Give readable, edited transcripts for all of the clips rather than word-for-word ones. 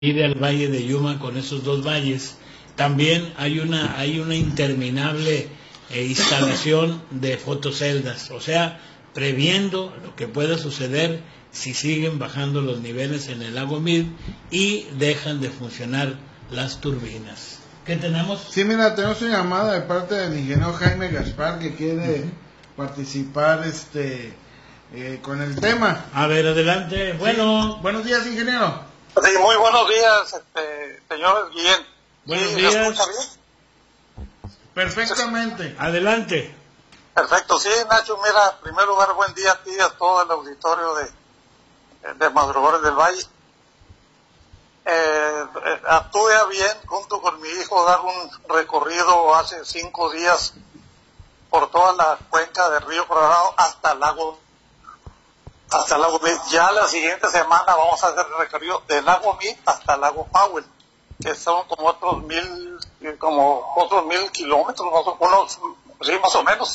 divide al Valle de Yuma con esos dos valles. También hay una interminable instalación de fotoceldas, o sea, previendo lo que pueda suceder si siguen bajando los niveles en el lago Mead y dejan de funcionar las turbinas. ¿Qué tenemos? Sí, mira, tenemos una llamada de parte del ingeniero Jaime Gaspar que quiere participar con el tema. A ver, adelante. Bueno. Sí. Buenos días, ingeniero. Sí, muy buenos días, señor Guillén. Buenos ¿Sí, días. ¿me escucha bien? Perfectamente. Adelante. Perfecto, sí, Nacho, mira, en primer lugar, buen día a ti y a todo el auditorio de Madrugadores del Valle. Tuve a bien, junto con mi hijo, dar un recorrido hace 5 días por toda la cuenca del río Colorado hasta el lago Mead. Ya la siguiente semana vamos a hacer el recorrido del lago Mead hasta el lago Powell, que son como otros 1,000 kilómetros, más o menos.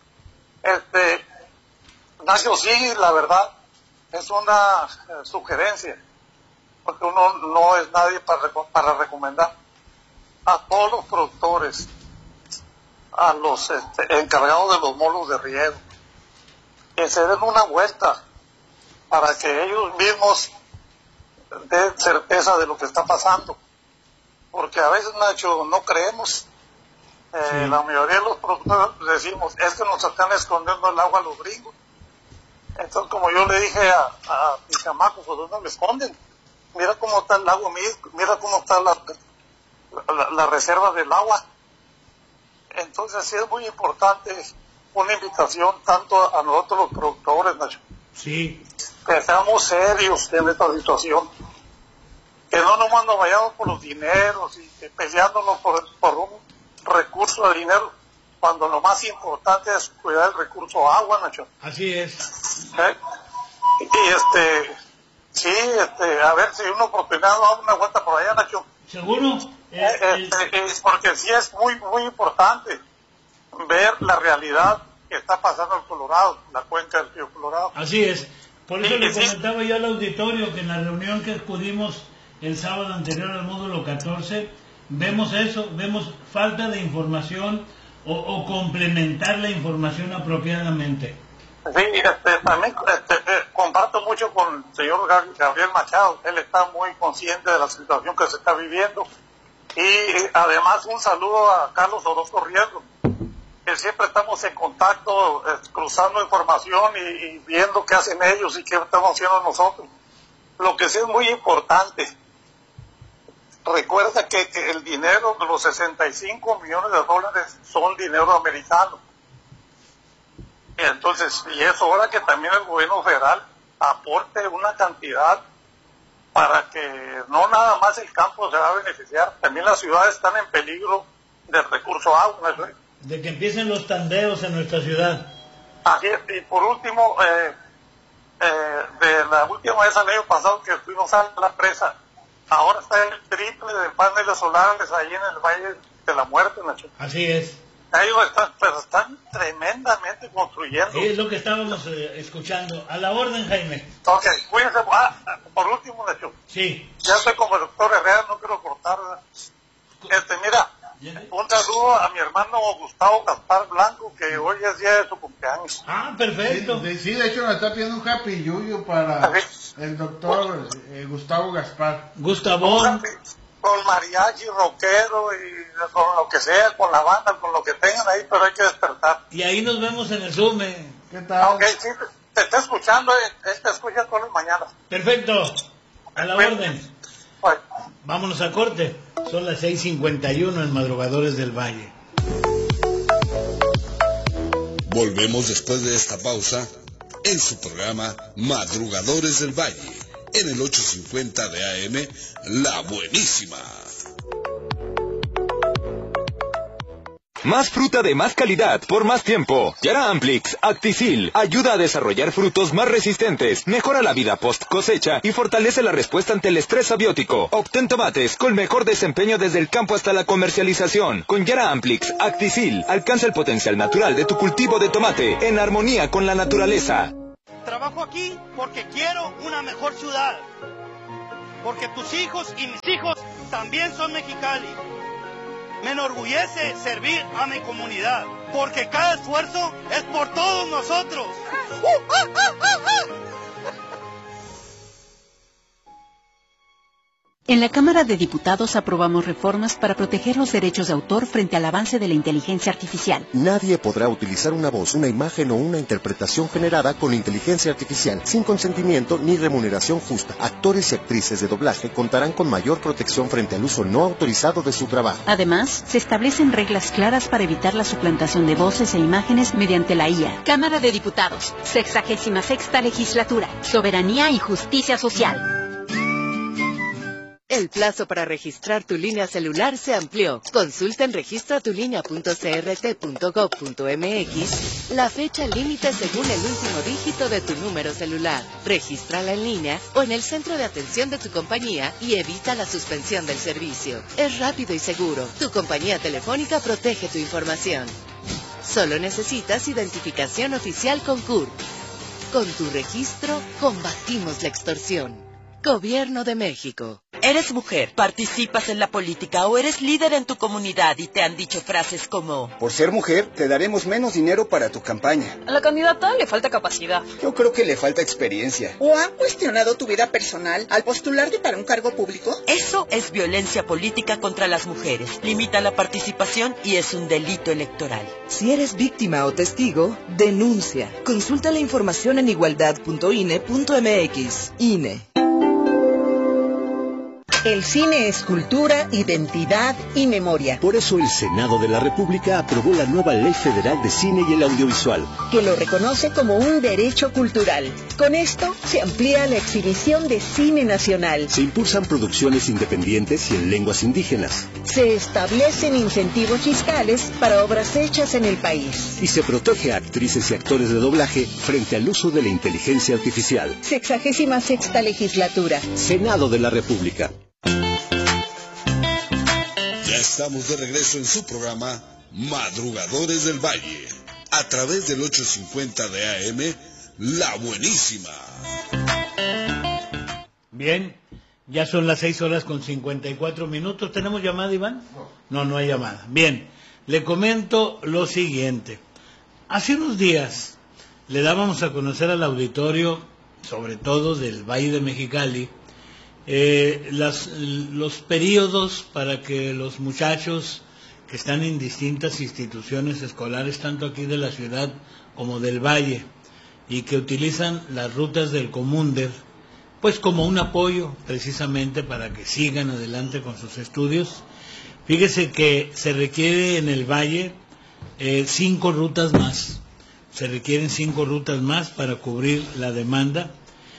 Nacho, sí, la verdad, es una sugerencia, porque uno no es nadie para recomendar a todos los productores, a los encargados de los molos de riego, que se den una vuelta para que ellos mismos den certeza de lo que está pasando, porque a veces, Nacho, no creemos. Sí. La mayoría de los productores decimos, es que nos están escondiendo el agua a los gringos. Entonces, como yo le dije a mis chamacos, pues no me esconden. Mira cómo está el lago Mead, mira cómo está la reserva del agua. Entonces, sí es muy importante una invitación tanto a nosotros los productores, Nacho. Sí. Que seamos serios en esta situación. Que no nomás nos vayamos por los dineros y peleándonos por un recurso de dinero, cuando lo más importante es cuidar el recurso agua, Nacho. Así es. A ver si una oportunidad nos da una vuelta por allá, Nacho. ¿Seguro? Porque sí es muy, muy importante ver la realidad que está pasando en Colorado, la cuenca del río Colorado. Así es. Por eso Sí, le sí. comentaba yo al auditorio que en la reunión que acudimos el sábado anterior al módulo 14, vemos eso, vemos falta de información o complementar la información apropiadamente. Sí, también comparto mucho con el señor Gabriel Machado. Él está muy consciente de la situación que se está viviendo. Y además un saludo a Carlos Orozco Riesgo, que siempre estamos en contacto, cruzando información y viendo qué hacen ellos y qué estamos haciendo nosotros. Lo que sí es muy importante, recuerda que el dinero de los $65 millones son dinero americano. Entonces, y es hora que también el gobierno federal aporte una cantidad para que no nada más el campo se va a beneficiar, también las ciudades están en peligro del recurso agua. De que empiecen los tandeos en nuestra ciudad. Así es. Y por último, de la última vez al año pasado que fuimos a la presa, ahora está el triple de paneles solares ahí en el Valle de la Muerte, Nacho. Así es. Ellos están tremendamente construyendo. Es lo que estábamos escuchando. A la orden, Jaime. Ok, cuídense. Por último, Nacho. Sí. Ya estoy como el doctor Herrera, no quiero cortar. Mira, un saludo a mi hermano Gustavo Gaspar Blanco, que hoy es día de su cumpleaños. Ah, perfecto. Sí, de hecho nos está pidiendo un happy yuyu para el doctor Gustavo Gaspar. Gustavón. Con mariachi, rockero y con lo que sea, con la banda, con lo que tengan ahí, pero hay que despertar. Y ahí nos vemos en el Zoom. ¿Qué tal? Ok, sí, te está escuchando, te escucha todas las mañanas. Perfecto. A la orden. Bueno. Vámonos a corte. Son las 6:51 en Madrugadores del Valle. Volvemos después de esta pausa en su programa Madrugadores del Valle, en el 850 de AM, La Buenísima. Más fruta de más calidad por más tiempo. Yara Amplix Acticil ayuda a desarrollar frutos más resistentes, mejora la vida post cosecha y fortalece la respuesta ante el estrés abiótico. Obtén tomates con mejor desempeño desde el campo hasta la comercialización. Con Yara Amplix Acticil alcanza el potencial natural de tu cultivo de tomate en armonía con la naturaleza. Trabajo aquí porque quiero una mejor ciudad. porque tus hijos y mis hijos también son Mexicali. Me enorgullece servir a mi comunidad, porque cada esfuerzo es por todos nosotros. En la Cámara de Diputados aprobamos reformas para proteger los derechos de autor frente al avance de la inteligencia artificial. Nadie podrá utilizar una voz, una imagen o una interpretación generada con inteligencia artificial sin consentimiento ni remuneración justa. Actores y actrices de doblaje contarán con mayor protección frente al uso no autorizado de su trabajo. Además, se establecen reglas claras para evitar la suplantación de voces e imágenes mediante la IA. Cámara de Diputados, 66ª Legislatura, Soberanía y Justicia Social. El plazo para registrar tu línea celular se amplió. Consulta en registratulinea.crt.gov.mx la fecha límite según el último dígito de tu número celular. Regístrala en línea o en el centro de atención de tu compañía y evita la suspensión del servicio. Es rápido y seguro. Tu compañía telefónica protege tu información. Solo necesitas identificación oficial con CURP. Con tu registro, combatimos la extorsión. Gobierno de México. Eres mujer, participas en la política o eres líder en tu comunidad y te han dicho frases como: por ser mujer, te daremos menos dinero para tu campaña. A la candidata le falta capacidad. Yo creo que le falta experiencia. ¿O han cuestionado tu vida personal al postularte para un cargo público? Eso es violencia política contra las mujeres. Limita la participación y es un delito electoral. Si eres víctima o testigo, denuncia. Consulta la información en igualdad.ine.mx. INE. El cine es cultura, identidad y memoria. Por eso el Senado de la República aprobó la nueva Ley Federal de Cine y el Audiovisual, que lo reconoce como un derecho cultural. Con esto se amplía la exhibición de cine nacional. Se impulsan producciones independientes y en lenguas indígenas. Se establecen incentivos fiscales para obras hechas en el país. Y se protege a actrices y actores de doblaje frente al uso de la inteligencia artificial. 66ª Legislatura. Senado de la República. Ya estamos de regreso en su programa Madrugadores del Valle, a través del 850 de AM, La Buenísima. Bien, ya son las 6:54. ¿Tenemos llamada, Iván? No hay llamada. Bien, le comento lo siguiente. Hace unos días le dábamos a conocer al auditorio, sobre todo del Valle de Mexicali, los periodos para que los muchachos que están en distintas instituciones escolares, tanto aquí de la ciudad como del Valle, y que utilizan las rutas del Comúnder, pues como un apoyo precisamente para que sigan adelante con sus estudios. Fíjese que se requiere en el Valle 5 rutas más, se requieren 5 rutas más para cubrir la demanda.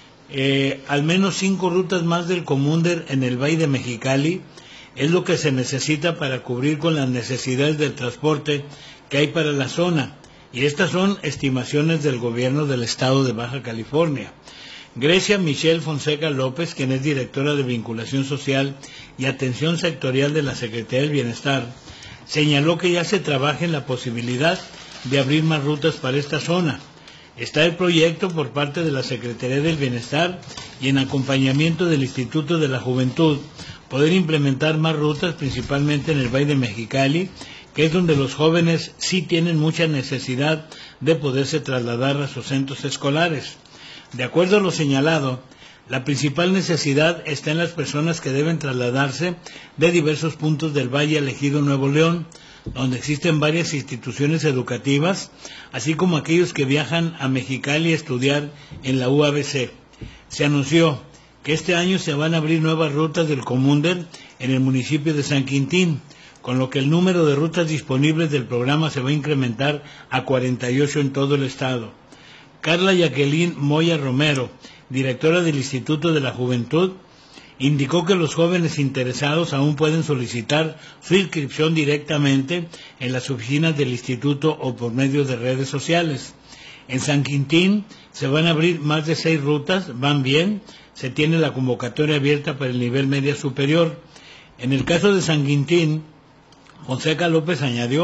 Al menos 5 rutas más del Comúnder en el Valle de Mexicali es lo que se necesita para cubrir con las necesidades del transporte que hay para la zona, y estas son estimaciones del gobierno del estado de Baja California. Grecia Michelle Fonseca López, quien es directora de Vinculación Social y Atención Sectorial de la Secretaría del Bienestar, señaló que ya se trabaja en la posibilidad de abrir más rutas para esta zona. Está el proyecto por parte de la Secretaría del Bienestar y en acompañamiento del Instituto de la Juventud, poder implementar más rutas, principalmente en el Valle de Mexicali, que es donde los jóvenes sí tienen mucha necesidad de poderse trasladar a sus centros escolares. De acuerdo a lo señalado, la principal necesidad está en las personas que deben trasladarse de diversos puntos del Valle al Ejido Nuevo León, donde existen varias instituciones educativas, así como aquellos que viajan a Mexicali a estudiar en la UABC. Se anunció que este año se van a abrir nuevas rutas del Comúnder en el municipio de San Quintín, con lo que el número de rutas disponibles del programa se va a incrementar a 48 en todo el estado. Carla Jacqueline Moya Romero, directora del Instituto de la Juventud, indicó que los jóvenes interesados aún pueden solicitar su inscripción directamente en las oficinas del instituto o por medio de redes sociales. En San Quintín se van a abrir más de 6 rutas, van bien, se tiene la convocatoria abierta para el nivel media superior. En el caso de San Quintín, Fonseca López añadió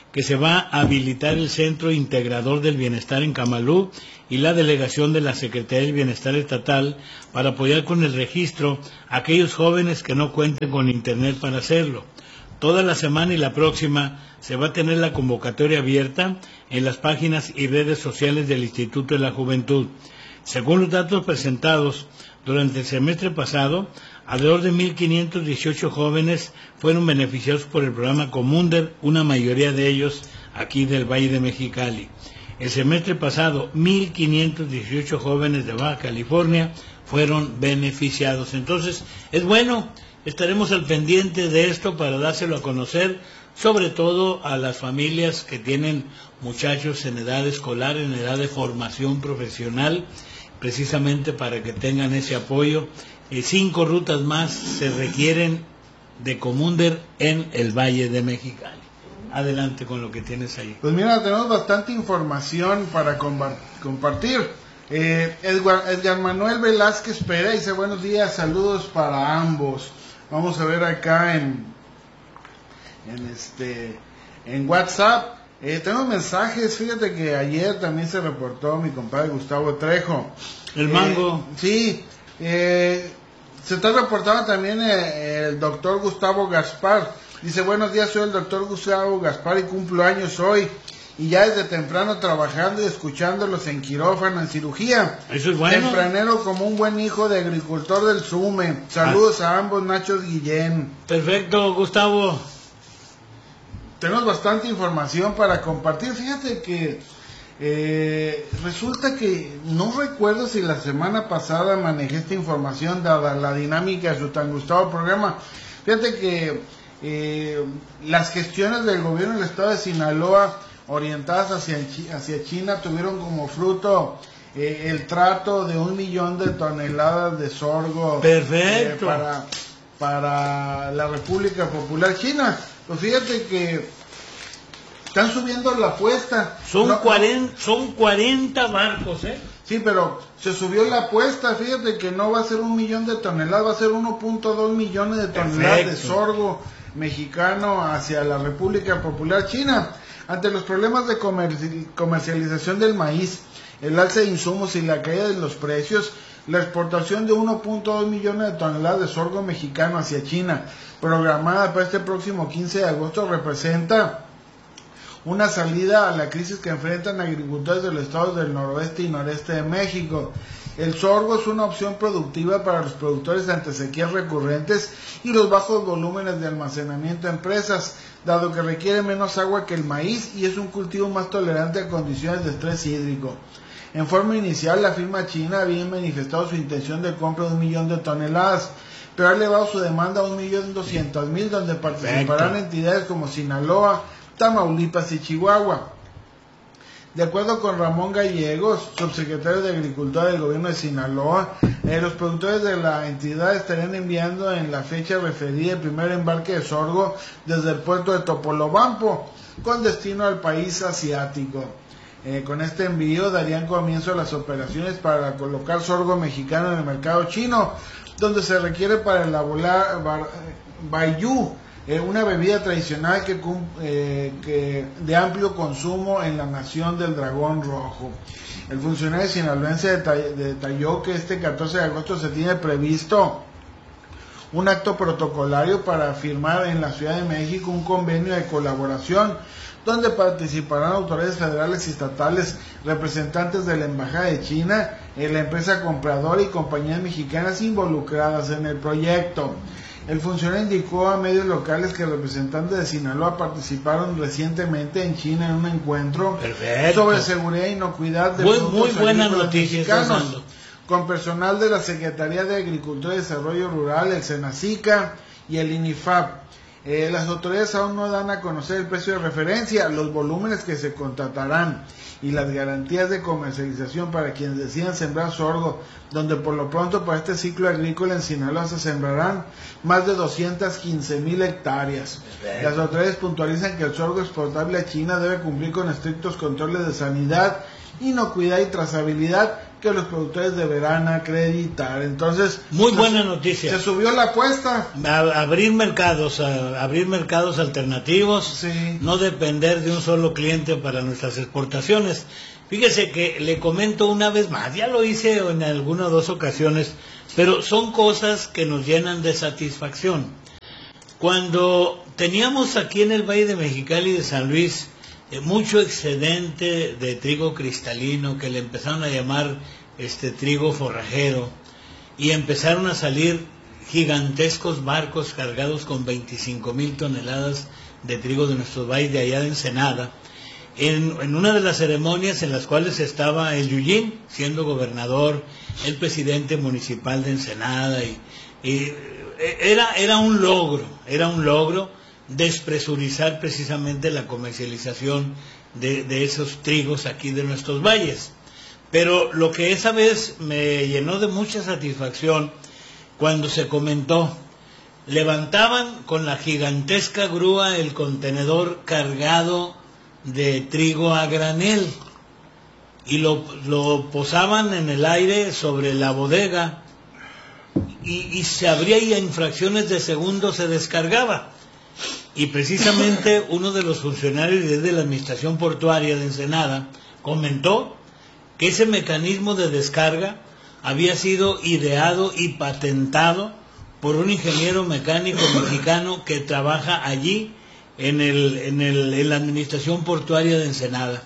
que se va a habilitar el Centro Integrador del Bienestar en Camalú y la delegación de la Secretaría del Bienestar Estatal para apoyar con el registro a aquellos jóvenes que no cuenten con internet para hacerlo. Toda la semana y la próxima se va a tener la convocatoria abierta en las páginas y redes sociales del Instituto de la Juventud. Según los datos presentados durante el semestre pasado, alrededor de 1.518 jóvenes fueron beneficiados por el programa Comunder, una mayoría de ellos aquí del Valle de Mexicali. El semestre pasado, 1.518 jóvenes de Baja California fueron beneficiados. Entonces, es bueno, estaremos al pendiente de esto para dárselo a conocer, sobre todo a las familias que tienen muchachos en edad escolar, en edad de formación profesional, precisamente para que tengan ese apoyo. 5 rutas más se requieren de Comunder en el Valle de Mexicali. Adelante con lo que tienes ahí. Pues mira, tenemos bastante información para compartir. Edgar Manuel Velázquez Pérez dice: buenos días, saludos para ambos. Vamos a ver acá en WhatsApp. Tenemos mensajes. Fíjate que ayer también se reportó mi compadre Gustavo Trejo. El mango. Sí. Se está reportando también el doctor Gustavo Gaspar. Dice: buenos días, soy el doctor Gustavo Gaspar y cumplo años hoy. Y ya desde temprano trabajando y escuchándolos en quirófano, en cirugía. Eso es bueno. Tempranero como un buen hijo de agricultor del SUME. Saludos a ambos, Nachos Guillén. Perfecto, Gustavo. Tenemos bastante información para compartir. Fíjate que resulta que no recuerdo si la semana pasada manejé esta información dada la dinámica de su tan gustado programa. Fíjate que las gestiones del gobierno del estado de Sinaloa orientadas hacia China tuvieron como fruto el trato de 1 millón de toneladas de sorgo. Perfecto. Para la República Popular China. Pues fíjate que están subiendo la apuesta. Son 40 barcos, ¿eh? Sí, pero se subió la apuesta. Fíjate que no va a ser 1 millón de toneladas, va a ser 1.2 millones de toneladas de sorgo mexicano hacia la República Popular China. Ante los problemas de comercialización del maíz, el alza de insumos y la caída de los precios, la exportación de 1.2 millones de toneladas de sorgo mexicano hacia China, programada para este próximo 15 de agosto, representa una salida a la crisis que enfrentan agricultores de los estados del noroeste y noreste de México. El sorgo es una opción productiva para los productores ante sequías recurrentes y los bajos volúmenes de almacenamiento de empresas, dado que requiere menos agua que el maíz y es un cultivo más tolerante a condiciones de estrés hídrico. En forma inicial, la firma china había manifestado su intención de compra de 1 millón de toneladas, pero ha elevado su demanda a 1.200.000, donde participarán entidades como Sinaloa, Tamaulipas y Chihuahua. De acuerdo con Ramón Gallegos, subsecretario de Agricultura del gobierno de Sinaloa, los productores de la entidad estarían enviando en la fecha referida el primer embarque de sorgo desde el puerto de Topolobampo, con destino al país asiático. Con este envío darían comienzo a las operaciones para colocar sorgo mexicano en el mercado chino, donde se requiere para elaborar baiyu, una bebida tradicional que de amplio consumo en la nación del dragón rojo. El funcionario sinaloense detalló que este 14 de agosto se tiene previsto un acto protocolario para firmar en la Ciudad de México un convenio de colaboración donde participarán autoridades federales y estatales, representantes de la Embajada de China, la empresa compradora y compañías mexicanas involucradas en el proyecto. El funcionario indicó a medios locales que representantes de Sinaloa participaron recientemente en China en un encuentro sobre seguridad e inocuidad de muy buena noticia mexicanos, con personal de la Secretaría de Agricultura y Desarrollo Rural, el SENACICA y el INIFAP. Las autoridades aún no dan a conocer el precio de referencia, los volúmenes que se contratarán y las garantías de comercialización para quienes decidan sembrar sorgo, donde por lo pronto para este ciclo agrícola en Sinaloa se sembrarán más de 215,000 hectáreas. Las autoridades puntualizan que el sorgo exportable a China debe cumplir con estrictos controles de sanidad inocuidad y trazabilidad que los productores deberán acreditar. Entonces, muy buena noticia. Se subió la apuesta. Abrir mercados alternativos, sí. No depender de un solo cliente para nuestras exportaciones. Fíjese que le comento una vez más, ya lo hice en alguna o dos ocasiones, pero son cosas que nos llenan de satisfacción. Cuando teníamos aquí en el Valle de Mexicali y de San Luis mucho excedente de trigo cristalino, que le empezaron a llamar trigo forrajero, y empezaron a salir gigantescos barcos cargados con 25,000 toneladas de trigo de nuestros valles de allá de Ensenada. En una de las ceremonias en las cuales estaba el Yuyín, siendo gobernador, el presidente municipal de Ensenada, y era un logro despresurizar precisamente la comercialización de esos trigos aquí de nuestros valles. Pero lo que esa vez me llenó de mucha satisfacción, cuando se comentó, levantaban con la gigantesca grúa el contenedor cargado de trigo a granel y lo posaban en el aire sobre la bodega y se abría y en fracciones de segundos se descargaba. Y precisamente uno de los funcionarios de la Administración Portuaria de Ensenada comentó que ese mecanismo de descarga había sido ideado y patentado por un ingeniero mecánico mexicano que trabaja allí en la Administración Portuaria de Ensenada.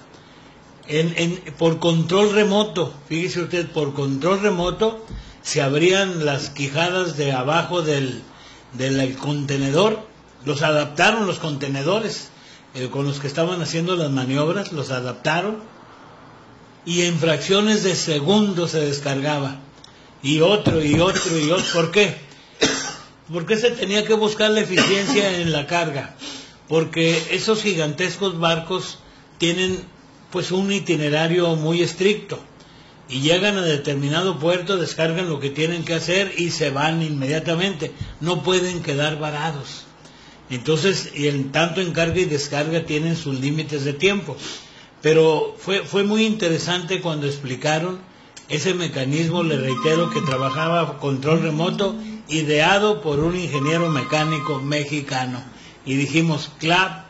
Por control remoto, fíjese usted, por control remoto se abrían las quijadas de abajo del contenedor. Los adaptaron los contenedores con los que estaban haciendo las maniobras, los adaptaron y en fracciones de segundos se descargaba. Y otro. ¿Por qué? Porque se tenía que buscar la eficiencia en la carga. Porque esos gigantescos barcos tienen pues un itinerario muy estricto. Y llegan a determinado puerto, descargan lo que tienen que hacer y se van inmediatamente. No pueden quedar varados. Entonces, tanto en carga y descarga tienen sus límites de tiempo. Pero fue muy interesante cuando explicaron ese mecanismo, le reitero, que trabajaba control remoto, ideado por un ingeniero mecánico mexicano. Y dijimos, clap,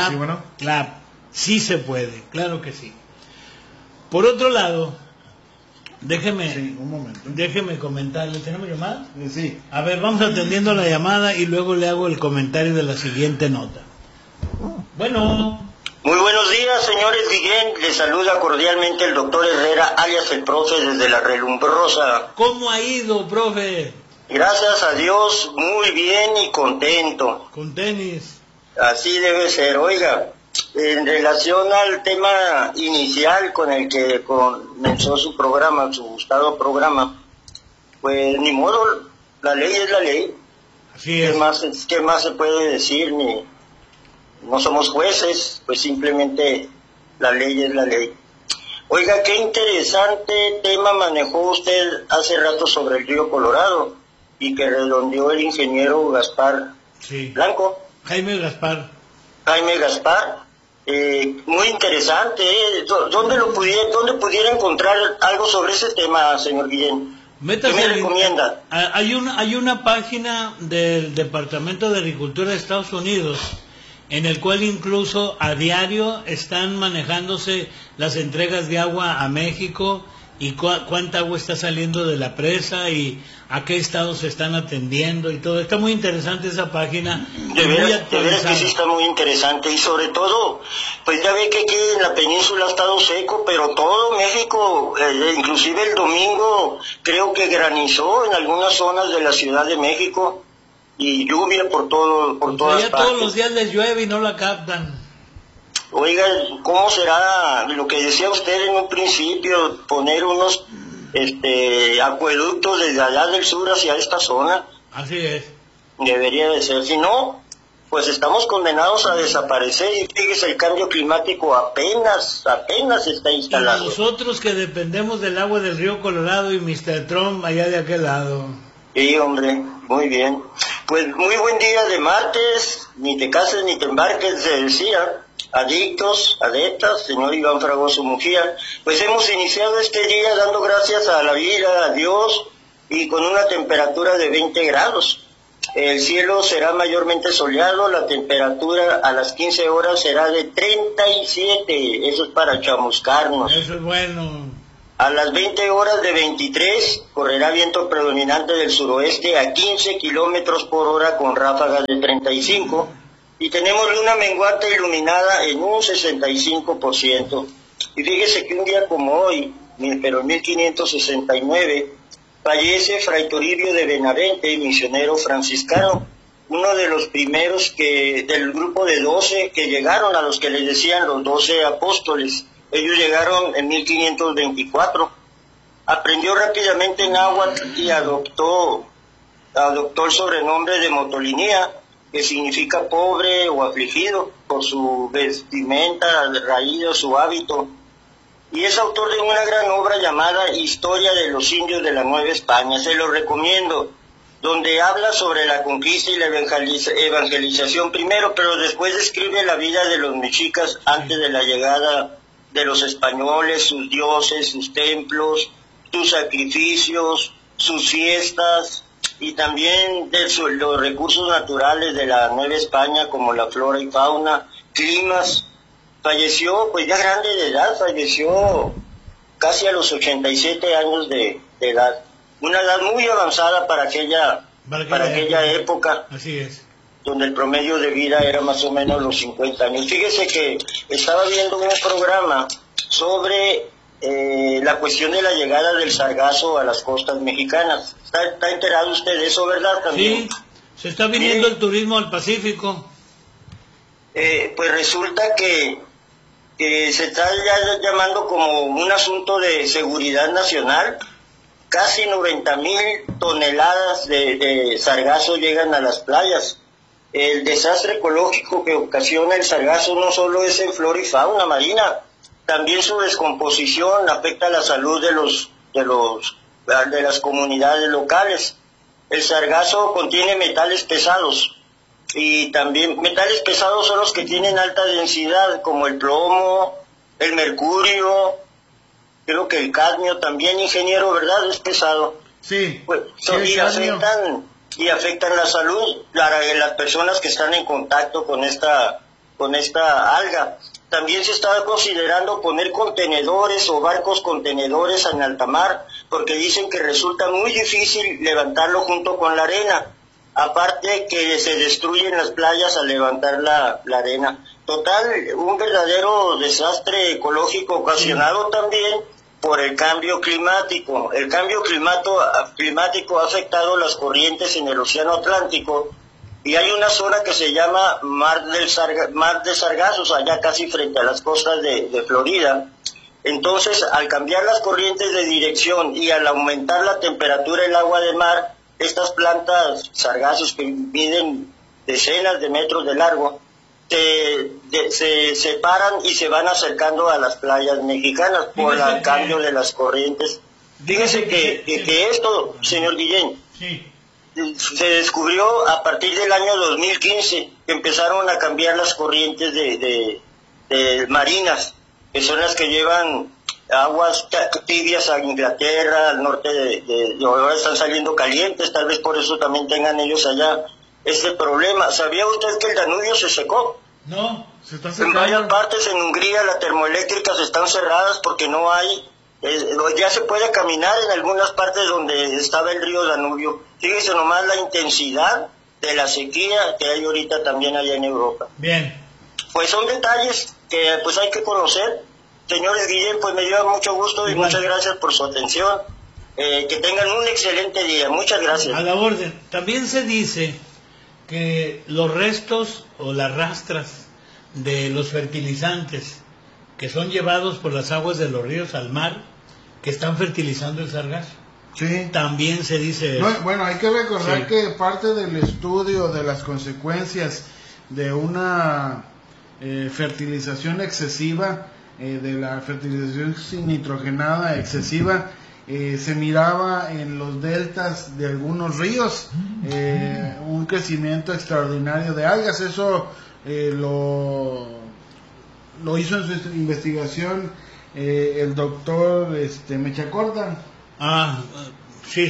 sí se puede, claro que sí. Por otro lado, déjeme comentarle, ¿tenemos llamada? Sí. A ver, vamos atendiendo la llamada y luego le hago el comentario de la siguiente nota. Bueno. Muy buenos días, señores Guillén. Les saluda cordialmente el doctor Herrera, alias el profe, desde la Relumbrosa. ¿Cómo ha ido, profe? Gracias a Dios, muy bien y contento. Con tenis. Así debe ser. Oiga, en relación al tema inicial con el que comenzó su programa, su gustado programa, pues ni modo, la ley es la ley. Así es. ¿Qué más se puede decir? No somos jueces, pues simplemente la ley es la ley. Oiga, qué interesante tema manejó usted hace rato sobre el río Colorado y que redondeó el ingeniero Gaspar Blanco. Jaime Gaspar. Muy interesante, ¿eh? ¿Dónde pudiera encontrar algo sobre ese tema, señor Guillén? ¿Qué me recomienda? Hay una página del Departamento de Agricultura de Estados Unidos en el cual incluso a diario están manejándose las entregas de agua a México y cuánta agua está saliendo de la presa y a qué estados se están atendiendo y todo. Está muy interesante esa página. De veras que sí está muy interesante y sobre todo, pues ya ve que aquí en la península ha estado seco, pero todo México, inclusive el domingo creo que granizó en algunas zonas de la Ciudad de México. Y lluvia por todas partes. Todos los días les llueve y no la captan. Oiga, ¿cómo será lo que decía usted en un principio, poner unos acueductos desde allá del sur hacia esta zona? Así es. Debería de ser, si no, pues estamos condenados a desaparecer y fíjese, el cambio climático apenas está instalado. Y nosotros que dependemos del agua del río Colorado y Mr. Trump allá de aquel lado. Sí, hombre, muy bien. Pues muy buen día de martes, ni te cases ni te embarques, se decía. adeptas, señor Iván Fragoso Mujía, pues hemos iniciado este día dando gracias a la vida, a Dios, y con una temperatura de 20 grados. El cielo será mayormente soleado, la temperatura a las 15 horas será de 37, eso es para chamuscarnos. Eso es bueno. A las 20 horas de 23 correrá viento predominante del suroeste a 15 kilómetros por hora con ráfagas de 35 y tenemos luna menguante iluminada en un 65%. Y fíjese que un día como hoy, pero en 1569, fallece Fray Toribio de Benavente, misionero franciscano, uno de los primeros del grupo de 12 que llegaron, a los que les decían los 12 apóstoles. Ellos llegaron en 1524. Aprendió rápidamente náhuatl y adoptó el sobrenombre de Motolinía, que significa pobre o afligido, por su vestimenta raída, su hábito. Y es autor de una gran obra llamada Historia de los Indios de la Nueva España. Se lo recomiendo, donde habla sobre la conquista y la evangelización primero, pero después describe la vida de los mexicas antes de la llegada de los españoles, sus dioses, sus templos, sus sacrificios, sus fiestas, y también de los recursos naturales de la Nueva España, como la flora y fauna, climas. Falleció, pues ya grande de edad, falleció casi a los 87 años de edad. Una edad muy avanzada para aquella época. Así es. Donde el promedio de vida era más o menos los 50 años. Fíjese que estaba viendo un programa sobre la cuestión de la llegada del sargazo a las costas mexicanas. ¿Está enterado usted de eso, verdad? También. Sí, se está viniendo el turismo al Pacífico. Pues resulta que se está ya llamando como un asunto de seguridad nacional. Casi 90,000 toneladas de sargazo llegan a las playas. El desastre ecológico que ocasiona el sargazo no solo es en flora y fauna marina, también su descomposición afecta la salud de las comunidades locales. El sargazo contiene metales pesados, y también metales pesados son los que tienen alta densidad, como el plomo, el mercurio, creo que el cadmio también, ingeniero, ¿verdad? Es pesado. Sí. Pues, y afectan la salud de las personas que están en contacto con esta alga. También se está considerando poner contenedores o barcos contenedores en alta mar, porque dicen que resulta muy difícil levantarlo junto con la arena. Aparte que se destruyen las playas al levantar la arena. Total, un verdadero desastre ecológico ocasionado también por el cambio climático. El cambio climático ha afectado las corrientes en el Océano Atlántico, y hay una zona que se llama Mar de Sargazos, allá casi frente a las costas de Florida. Entonces, al cambiar las corrientes de dirección y al aumentar la temperatura del agua de mar, estas plantas sargazos que miden decenas de metros de largo, se separan y se van acercando a las playas mexicanas por el cambio de las corrientes. Fíjese que esto, señor Guillén, se descubrió a partir del año 2015, que empezaron a cambiar las corrientes de marinas, que son las que llevan aguas tibias a Inglaterra, al norte de ahora están saliendo calientes, tal vez por eso también tengan ellos allá este problema. ¿Sabía usted que el Danubio se secó? No, se está secando. En varias partes en Hungría las termoeléctricas están cerradas porque no hay, ya se puede caminar en algunas partes donde estaba el río Danubio. Fíjese nomás la intensidad de la sequía que hay ahorita también allá en Europa. Bien. Pues son detalles que pues hay que conocer. Señores Guillén, pues me dio mucho gusto y muchas gracias por su atención. Que tengan un excelente día. Muchas gracias. A la orden. También se dice que los restos o las rastras de los fertilizantes que son llevados por las aguas de los ríos al mar, que están fertilizando el sargazo. Sí. También se dice eso. No, bueno, hay que recordar que parte del estudio de las consecuencias de una fertilización excesiva, de la fertilización sin nitrogenada excesiva, se miraba en los deltas de algunos ríos un crecimiento extraordinario de algas. Eso lo hizo en su investigación el doctor Mechacorta. Sí.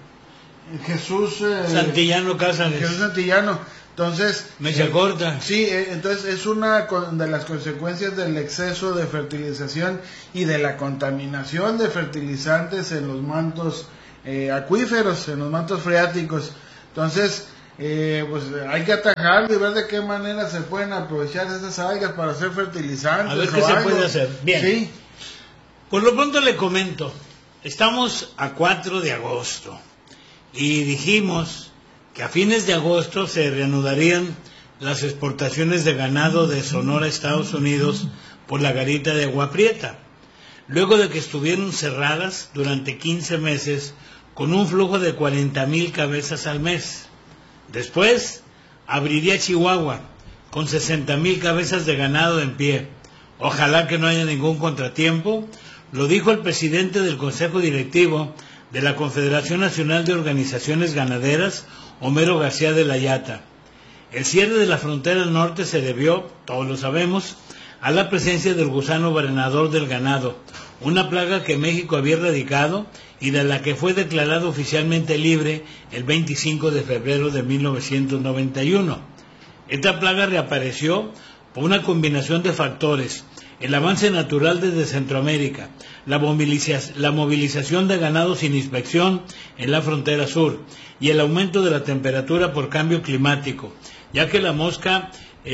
Jesús Santillano Cázares. Jesús Santillano. Entonces, mecha corta. Sí, entonces es una de las consecuencias del exceso de fertilización y de la contaminación de fertilizantes en los mantos acuíferos, en los mantos freáticos. Entonces, pues hay que atajarlo y ver de qué manera se pueden aprovechar esas algas para hacer fertilizantes. A ver qué se puede hacer. Bien. Sí. Por lo pronto le comento, estamos a 4 de agosto y dijimos que a fines de agosto se reanudarían las exportaciones de ganado de Sonora a Estados Unidos por la garita de Agua Prieta, luego de que estuvieron cerradas durante 15 meses con un flujo de 40,000 cabezas al mes. Después abriría Chihuahua con 60,000 cabezas de ganado en pie. Ojalá que no haya ningún contratiempo, lo dijo el presidente del Consejo Directivo de la Confederación Nacional de Organizaciones Ganaderas, Homero García de la Yata. El cierre de la frontera norte se debió, todos lo sabemos, a la presencia del gusano barrenador del ganado, una plaga que México había erradicado y de la que fue declarado oficialmente libre el 25 de febrero de 1991. Esta plaga reapareció por una combinación de factores: el avance natural desde Centroamérica, la movilización de ganado sin inspección en la frontera sur y el aumento de la temperatura por cambio climático, ya que la mosca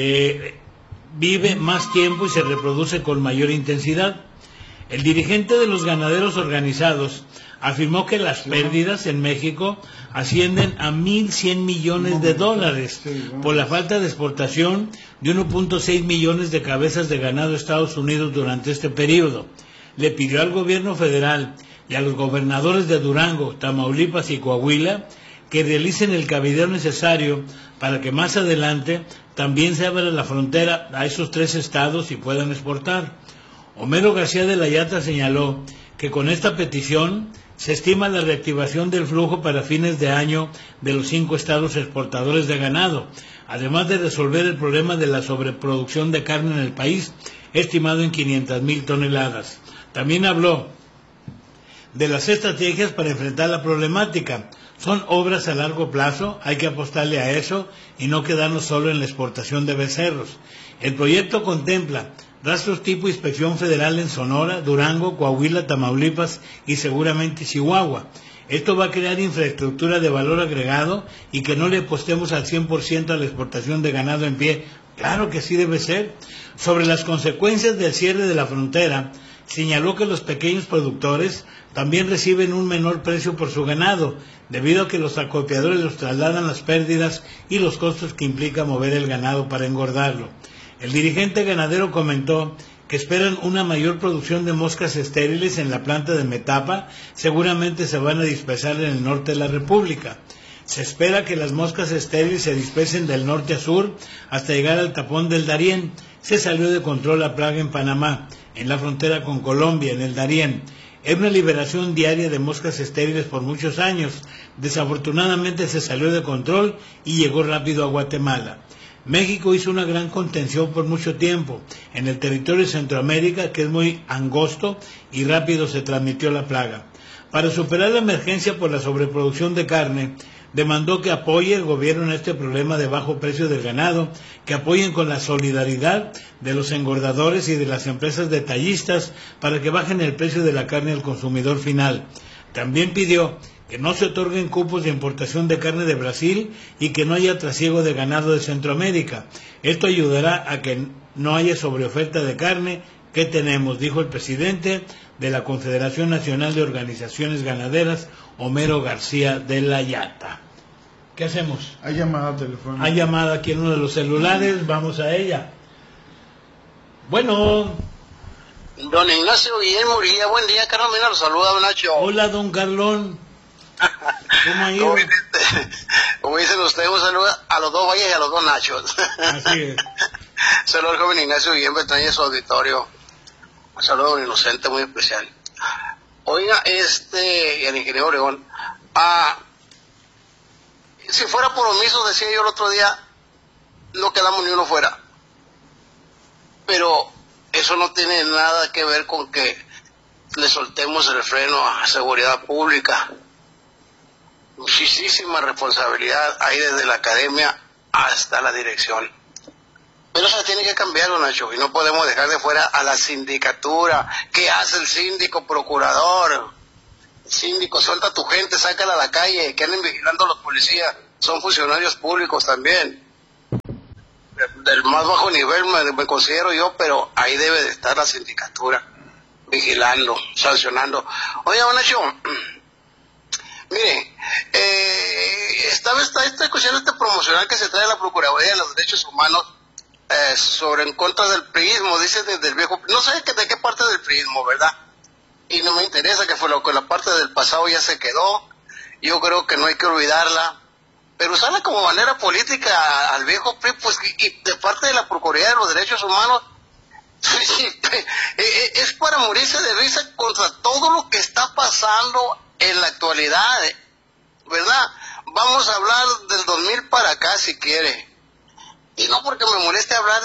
vive más tiempo y se reproduce con mayor intensidad. El dirigente de los ganaderos organizados afirmó que las pérdidas en México ascienden a 1.100 millones de dólares por la falta de exportación de 1.6 millones de cabezas de ganado a Estados Unidos durante este periodo. Le pidió al gobierno federal y a los gobernadores de Durango, Tamaulipas y Coahuila que realicen el cabildeo necesario para que más adelante también se abra la frontera a esos 3 estados y puedan exportar. Homero García de la Yata señaló que con esta petición se estima la reactivación del flujo para fines de año de los 5 estados exportadores de ganado, además de resolver el problema de la sobreproducción de carne en el país, estimado en 500,000 toneladas. También habló de las estrategias para enfrentar la problemática. Son obras a largo plazo, hay que apostarle a eso y no quedarnos solo en la exportación de becerros. El proyecto contempla rastros tipo inspección federal en Sonora, Durango, Coahuila, Tamaulipas y seguramente Chihuahua. Esto va a crear infraestructura de valor agregado y que no le apostemos al 100% a la exportación de ganado en pie. Claro que sí debe ser. Sobre las consecuencias del cierre de la frontera, señaló que los pequeños productores también reciben un menor precio por su ganado, debido a que los acopiadores los trasladan las pérdidas y los costos que implica mover el ganado para engordarlo. El dirigente ganadero comentó que esperan una mayor producción de moscas estériles en la planta de Metapa, seguramente se van a dispersar en el norte de la República. Se espera que las moscas estériles se dispersen del norte a sur hasta llegar al tapón del Darién. Se salió de control la plaga en Panamá, en la frontera con Colombia, en el Darién. Era una liberación diaria de moscas estériles por muchos años. Desafortunadamente se salió de control y llegó rápido a Guatemala. México hizo una gran contención por mucho tiempo en el territorio de Centroamérica, que es muy angosto, y rápido se transmitió la plaga. Para superar la emergencia por la sobreproducción de carne, demandó que apoye el gobierno en este problema de bajo precio del ganado, que apoyen con la solidaridad de los engordadores y de las empresas detallistas para que bajen el precio de la carne al consumidor final. También pidió que no se otorguen cupos de importación de carne de Brasil y que no haya trasiego de ganado de Centroamérica. Esto ayudará a que no haya sobreoferta de carne que tenemos, dijo el presidente de la Confederación Nacional de Organizaciones Ganaderas, Homero García de la Yata. ¿Qué hacemos? Hay llamada telefónica. Hay llamada aquí en uno de los celulares, vamos a ella. Bueno. Don Ignacio Guillermo Murilla, buen día, Carlos, lo saluda don Nacho. Hola, don Carlón. ¿Cómo ha ido? Como dicen ustedes, un saludo a los dos Valles y a los dos Nachos. Así es. Saludo al joven Ignacio Guillermo, está en su auditorio. Un saludo a un inocente muy especial. Oiga, y al ingeniero Obregón, si fuera por omiso, decía yo el otro día, no quedamos ni uno fuera. Pero eso no tiene nada que ver con que le soltemos el freno a seguridad pública. Muchísima responsabilidad hay desde la academia hasta la dirección. Pero eso tiene que cambiar, don Nacho, y no podemos dejar de fuera a la sindicatura. ¿Qué hace el síndico procurador? El síndico, suelta a tu gente, sácala a la calle, que anden vigilando a los policías, son funcionarios públicos también. Del más bajo nivel me considero yo, pero ahí debe de estar la sindicatura, vigilando, sancionando. Oye, don Nacho, mire, estaba esta cuestión promocional que se trae a la Procuraduría de los Derechos Humanos sobre en contra del priismo, dice desde el viejo, no sé de qué parte del priismo, ¿verdad? Y no me interesa que fue lo que la parte del pasado ya se quedó, yo creo que no hay que olvidarla, pero usarla como manera política al viejo PRI, pues, y de parte de la Procuraduría de los Derechos Humanos, es para morirse de risa contra todo lo que está pasando en la actualidad, ¿verdad? Vamos a hablar del 2000 para acá si quiere. Y no porque me moleste hablar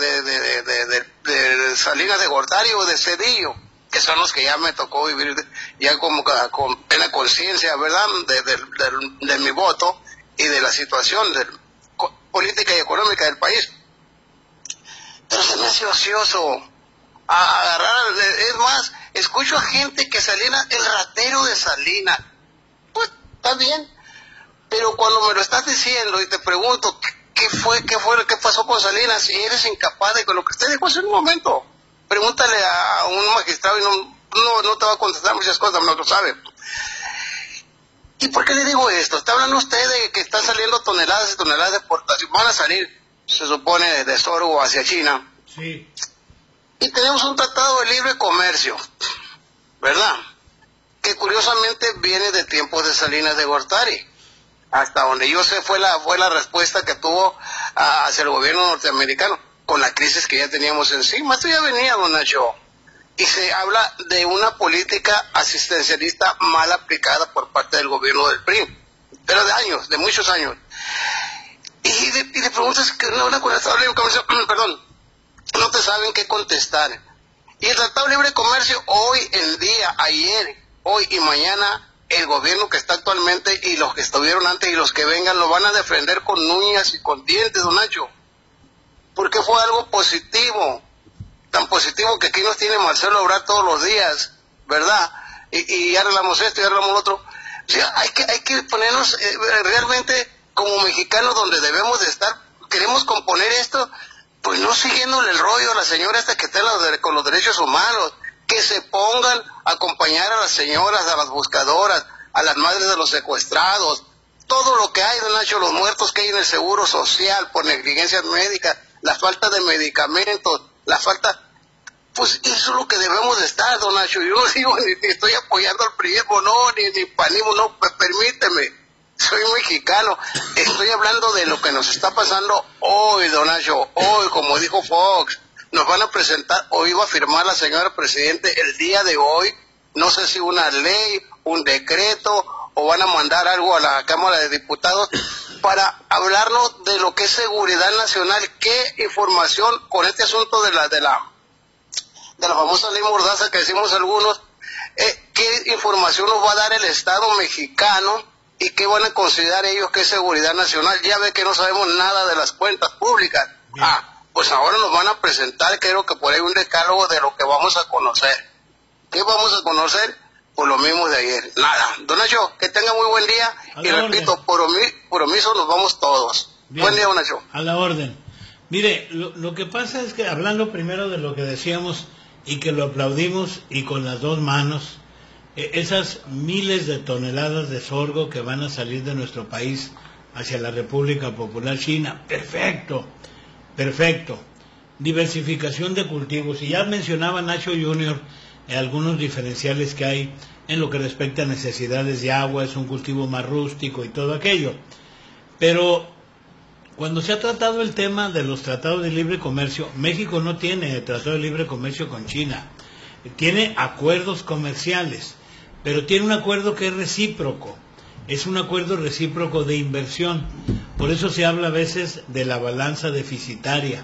de Salinas de Gortari o de Cedillo, que son los que ya me tocó vivir ya como con plena conciencia, ¿verdad? De mi voto y de la situación política y económica del país. Pero se me hace ocioso agarrar, es más, escucho a gente que Salinas, el ratero de Salinas, pues está bien, pero cuando me lo estás diciendo y te pregunto, ¿qué pasó con Salinas? Si eres incapaz de con lo que usted dijo hace un momento, pregúntale a un magistrado y no te va a contestar muchas cosas, no lo sabe. ¿Y por qué le digo esto? Está hablando usted de que están saliendo toneladas y toneladas de exportación, van a salir, se supone, de sorgo hacia China. Sí. Y tenemos un tratado de libre comercio, ¿verdad? Que curiosamente viene de tiempos de Salinas de Gortari. Hasta donde yo sé fue la respuesta que tuvo hacia el gobierno norteamericano con la crisis que ya teníamos encima. Esto ya venía, don Nacho. Y se habla de una política asistencialista mal aplicada por parte del gobierno del PRI, pero de años, de muchos años. Y le preguntas que una con el Tratado de Libre Comercio, perdón, no te saben qué contestar. Y el Tratado de Libre Comercio hoy en día, ayer, hoy y mañana, el gobierno que está actualmente y los que estuvieron antes y los que vengan lo van a defender con uñas y con dientes, don Nacho, porque fue algo positivo, tan positivo que aquí nos tiene Marcelo Ebrard todos los días, ¿verdad? Y arreglamos esto y arreglamos lo otro. O sea, hay que ponernos realmente como mexicanos donde debemos de estar. Queremos componer esto, pues no siguiéndole el rollo a la señora esta que está con los derechos humanos, que se pongan a acompañar a las señoras, a las buscadoras, a las madres de los secuestrados, todo lo que hay, don Nacho, los muertos que hay en el seguro social por negligencias médicas, la falta de medicamentos, la falta, pues eso es lo que debemos de estar, don Nacho. Yo no digo ni estoy apoyando al priismo, no, ni panismo, no, permíteme, soy mexicano, estoy hablando de lo que nos está pasando hoy, don Nacho, hoy, como dijo Fox. Nos van a presentar, hoy va a firmar la señora Presidente el día de hoy, no sé si una ley, un decreto, o van a mandar algo a la Cámara de Diputados para hablarnos de lo que es seguridad nacional, qué información con este asunto de la famosa ley Mordaza que decimos algunos, qué información nos va a dar el Estado mexicano y qué van a considerar ellos que es seguridad nacional. Ya ve que no sabemos nada de las cuentas públicas. Bien. Pues ahora nos van a presentar, creo que por ahí un decálogo de lo que vamos a conocer. ¿Qué vamos a conocer? Pues lo mismo de ayer. Nada. Don Nacho, que tenga muy buen día. Y repito, por omiso nos vamos todos. Bien. Buen día, don Nacho. A la orden. Mire, lo que pasa es que hablando primero de lo que decíamos y que lo aplaudimos y con las dos manos, esas miles de toneladas de sorgo que van a salir de nuestro país hacia la República Popular China, perfecto. Perfecto. Diversificación de cultivos. Y ya mencionaba Nacho Junior algunos diferenciales que hay en lo que respecta a necesidades de agua, es un cultivo más rústico y todo aquello. Pero cuando se ha tratado el tema de los tratados de libre comercio, México no tiene tratado de libre comercio con China. Tiene acuerdos comerciales, pero tiene un acuerdo que es recíproco. Es un acuerdo recíproco de inversión. Por eso se habla a veces de la balanza deficitaria.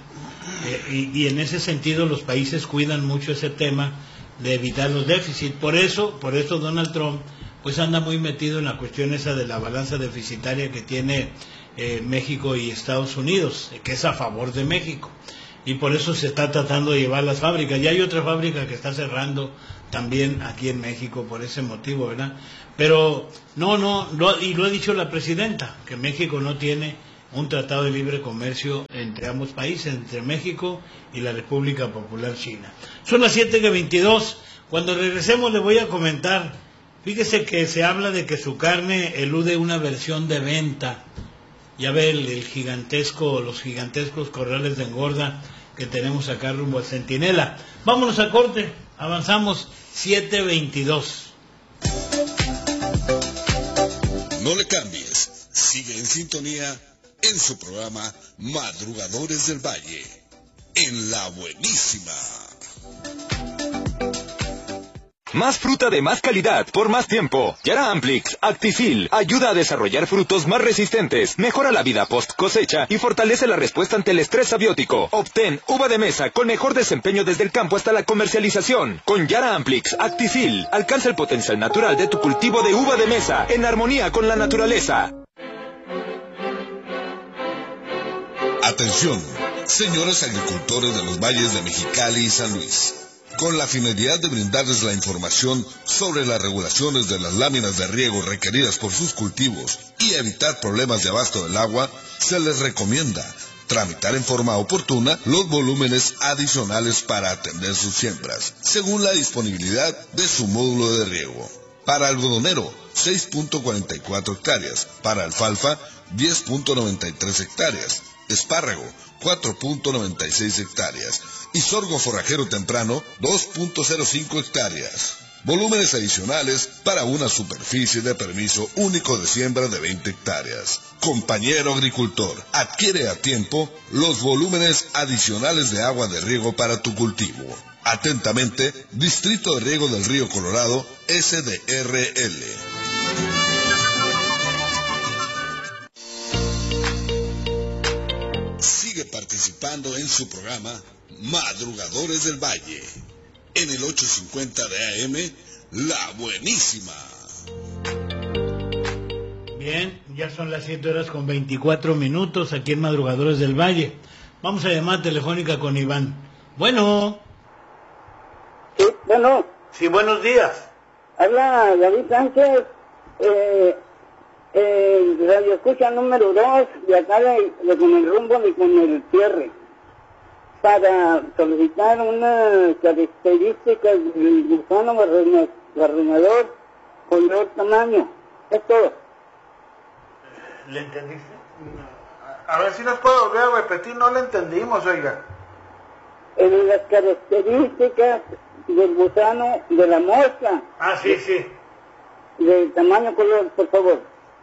y en ese sentido los países cuidan mucho ese tema de evitar los déficits. Por eso Donald Trump pues anda muy metido en la cuestión esa de la balanza deficitaria que tiene México y Estados Unidos, que es a favor de México, y por eso se está tratando de llevar las fábricas. Ya hay otra fábrica que está cerrando también aquí en México por ese motivo, ¿verdad? Pero y lo ha dicho la presidenta, que México no tiene un tratado de libre comercio entre ambos países, entre México y la República Popular China. Son las 7:22. Cuando regresemos le voy a comentar. Fíjese que se habla de que su carne elude una versión de venta. Ya ve los gigantescos corrales de engorda que tenemos acá rumbo al Centinela. Vámonos a corte, avanzamos. 7:22. No le cambies, sigue en sintonía en su programa Madrugadores del Valle, en La Buenísima. Más fruta de más calidad por más tiempo. Yara Amplix Actifil ayuda a desarrollar frutos más resistentes, mejora la vida post cosecha y fortalece la respuesta ante el estrés abiótico. Obtén uva de mesa con mejor desempeño desde el campo hasta la comercialización. Con Yara Amplix Actifil alcanza el potencial natural de tu cultivo de uva de mesa en armonía con la naturaleza. Atención, señores agricultores de los valles de Mexicali y San Luis. Con la finalidad de brindarles la información sobre las regulaciones de las láminas de riego requeridas por sus cultivos y evitar problemas de abasto del agua, se les recomienda tramitar en forma oportuna los volúmenes adicionales para atender sus siembras, según la disponibilidad de su módulo de riego. Para algodonero, 6.44 hectáreas. Para alfalfa, 10.93 hectáreas. Espárrago, 4.96 hectáreas. Y sorgo forrajero temprano, 2.05 hectáreas. Volúmenes adicionales para una superficie de permiso único de siembra de 20 hectáreas. Compañero agricultor, adquiere a tiempo los volúmenes adicionales de agua de riego para tu cultivo. Atentamente, Distrito de Riego del Río Colorado, SDRL. Sigue participando en su programa Madrugadores del Valle, en el 850 de AM, La Buenísima. Bien, ya son las 7:24 aquí en Madrugadores del Valle. Vamos a llamar telefónica con Iván. Bueno. Sí, bueno. Sí, buenos días. Habla David Sánchez, radio escucha número 2, de acá de con el rumbo y con el cierre, para solicitar unas características del gusano barrenador, color, tamaño. Es todo. ¿Le entendiste? A ver si nos puede volver a repetir, no le entendimos, oiga. Las características del gusano, de la mosca. Ah, sí, sí. De tamaño, color, por favor.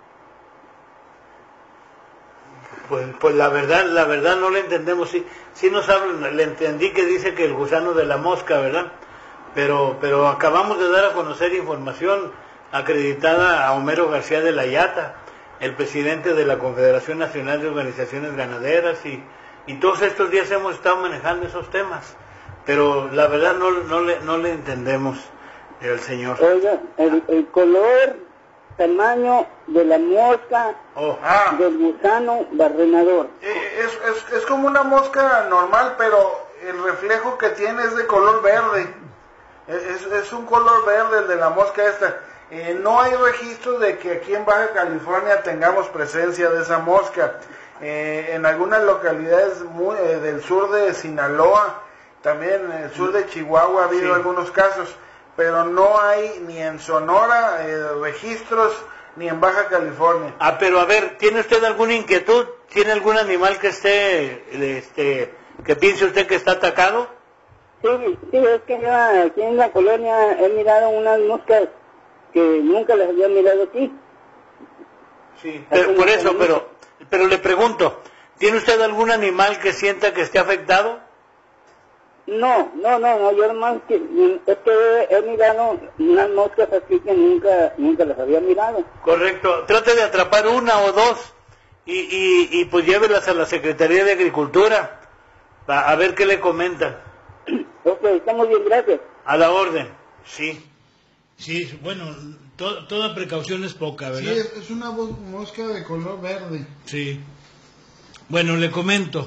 Pues la verdad no le entendemos. Sí nos hablan, le entendí que dice que el gusano de la mosca, ¿verdad? Pero acabamos de dar a conocer información acreditada a Homero García de la Yata, el presidente de la Confederación Nacional de Organizaciones Ganaderas, y todos estos días hemos estado manejando esos temas, pero la verdad no le entendemos al señor. Oiga, el color, tamaño de la mosca, del gusano barrenador. Es como una mosca normal, pero el reflejo que tiene es de color verde. Es un color verde el de la mosca esta. No hay registro de que aquí en Baja California tengamos presencia de esa mosca. En algunas localidades del sur de Sinaloa, también en el sur de Chihuahua ha habido algunos casos, pero no hay ni en Sonora registros, ni en Baja California. Pero a ver, ¿tiene usted alguna inquietud? ¿Tiene algún animal que que piense usted que está atacado? Sí, es que yo aquí en la colonia he mirado unas moscas que nunca las había mirado aquí. Sí, por eso, pero le pregunto, ¿tiene usted algún animal que sienta que esté afectado? No, yo nomás es que he mirado unas moscas así que nunca las había mirado. Correcto, trate de atrapar una o dos y pues llévelas a la Secretaría de Agricultura A ver qué le comentan. Ok, estamos bien, gracias. A la orden, sí. Sí, bueno, toda precaución es poca, ¿verdad? Sí, es una mosca de color verde. Sí. Bueno, le comento.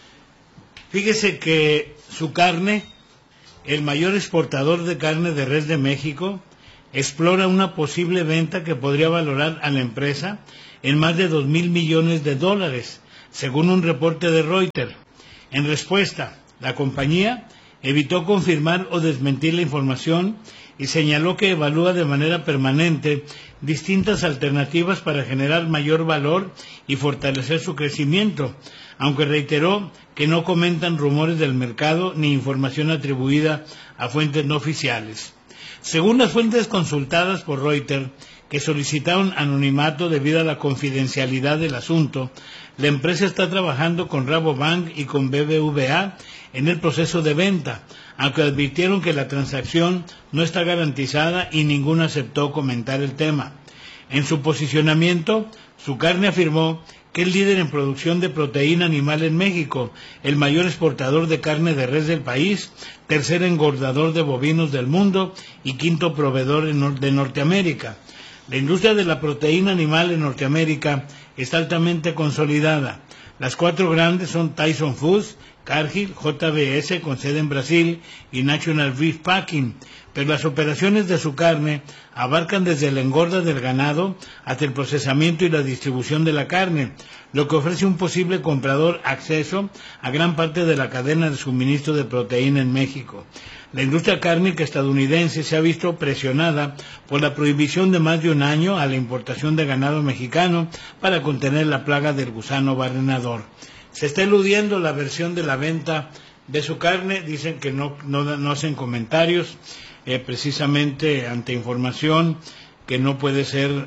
Fíjese que su carne, el mayor exportador de carne de res de México, explora una posible venta que podría valorar a la empresa en más de 2,000 millones de dólares, según un reporte de Reuters. En respuesta, la compañía evitó confirmar o desmentir la información y señaló que evalúa de manera permanente distintas alternativas para generar mayor valor y fortalecer su crecimiento, aunque reiteró que no comentan rumores del mercado ni información atribuida a fuentes no oficiales. Según las fuentes consultadas por Reuters, que solicitaron anonimato debido a la confidencialidad del asunto, la empresa está trabajando con Rabobank y con BBVA en el proceso de venta, aunque advirtieron que la transacción no está garantizada y ninguno aceptó comentar el tema. En su posicionamiento, su carne afirmó que es líder en producción de proteína animal en México, el mayor exportador de carne de res del país, tercer engordador de bovinos del mundo y quinto proveedor de Norteamérica. La industria de la proteína animal en Norteamérica está altamente consolidada. Las 4 grandes son Tyson Foods, Cargill, JBS con sede en Brasil y National Beef Packing, pero las operaciones de su carne abarcan desde la engorda del ganado hasta el procesamiento y la distribución de la carne, lo que ofrece un posible comprador acceso a gran parte de la cadena de suministro de proteína en México. La industria cárnica estadounidense se ha visto presionada por la prohibición de más de un año a la importación de ganado mexicano para contener la plaga del gusano barrenador. Se está eludiendo la versión de la venta de su carne, dicen que no hacen comentarios, precisamente ante información que no puede ser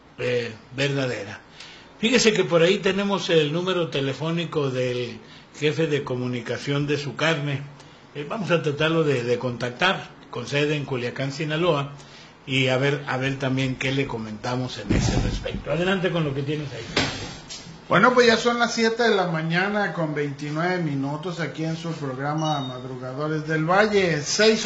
verdadera. Fíjese que por ahí tenemos el número telefónico del jefe de comunicación de su carne. Vamos a tratarlo de contactar, con sede en Culiacán, Sinaloa, y a ver también qué le comentamos en ese respecto. Adelante con lo que tienes ahí. Bueno, pues ya son las 7 de la mañana con 29 minutos aquí en su programa Madrugadores del Valle,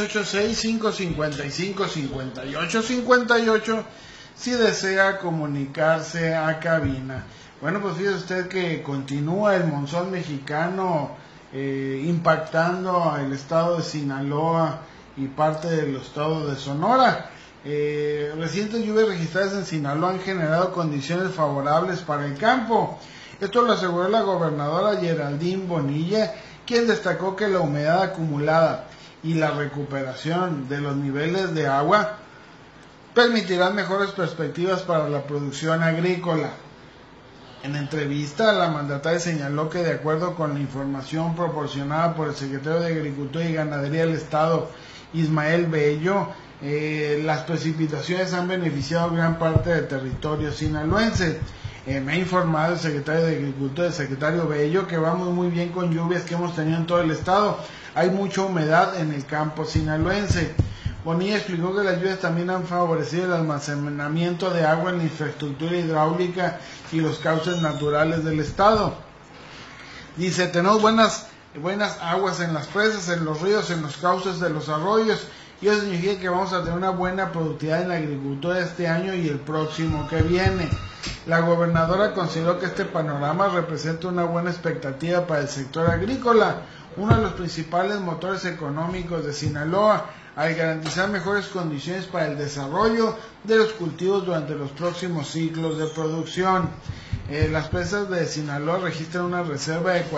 686-555-5858, si desea comunicarse a cabina. Bueno, pues fíjese usted que continúa el monzón mexicano impactando el estado de Sinaloa y parte del estado de Sonora. Recientes lluvias registradas en Sinaloa han generado condiciones favorables para el campo. Esto lo aseguró la gobernadora Geraldine Bonilla, quien destacó que la humedad acumulada y la recuperación de los niveles de agua permitirán mejores perspectivas para la producción agrícola. En entrevista, la mandataria señaló que de acuerdo con la información proporcionada por el secretario de Agricultura y Ganadería del Estado, Ismael Bello, las precipitaciones han beneficiado gran parte del territorio sinaloense. Me ha informado el secretario de Agricultura, el secretario Bello, que vamos muy bien con lluvias que hemos tenido en todo el estado. Hay mucha humedad en el campo sinaloense. Bonilla explicó que las lluvias también han favorecido el almacenamiento de agua en la infraestructura hidráulica y los cauces naturales del estado. Dice, tenemos buenas aguas en las presas, en los ríos, en los cauces de los arroyos, y eso significa que vamos a tener una buena productividad en la agricultura este año y el próximo que viene. La gobernadora consideró que este panorama representa una buena expectativa para el sector agrícola, uno de los principales motores económicos de Sinaloa, al garantizar mejores condiciones para el desarrollo de los cultivos durante los próximos ciclos de producción. Las presas de Sinaloa registran una reserva de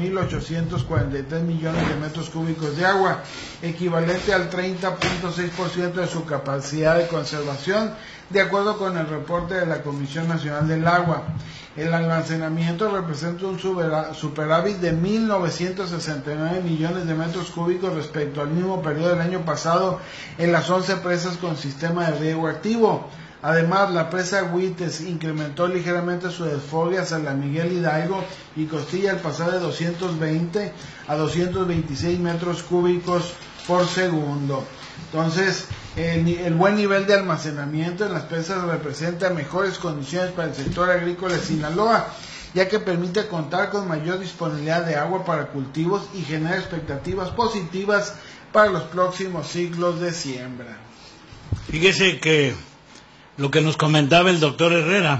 4.843 millones de metros cúbicos de agua, equivalente al 30.6% de su capacidad de conservación, de acuerdo con el reporte de la Comisión Nacional del Agua. El almacenamiento representa un superávit de 1.969 millones de metros cúbicos respecto al mismo periodo del año pasado en las 11 presas con sistema de riego activo. Además, la presa Huites incrementó ligeramente su desfogue hacia la Miguel Hidalgo y Costilla al pasar de 220 a 226 metros cúbicos por segundo. Entonces, el buen nivel de almacenamiento en las presas representa mejores condiciones para el sector agrícola de Sinaloa, ya que permite contar con mayor disponibilidad de agua para cultivos y genera expectativas positivas para los próximos ciclos de siembra. Fíjese que lo que nos comentaba el doctor Herrera,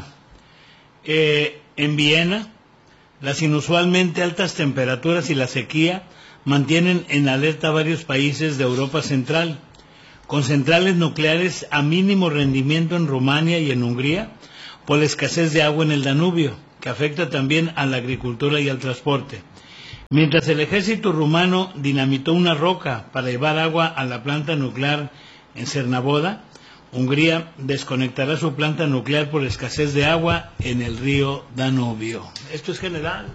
en Viena, las inusualmente altas temperaturas y la sequía mantienen en alerta a varios países de Europa Central, con centrales nucleares a mínimo rendimiento en Rumania y en Hungría, por la escasez de agua en el Danubio, que afecta también a la agricultura y al transporte. Mientras el ejército rumano dinamitó una roca para llevar agua a la planta nuclear en Cernavoda, Hungría desconectará su planta nuclear por escasez de agua en el río Danubio. Esto es general.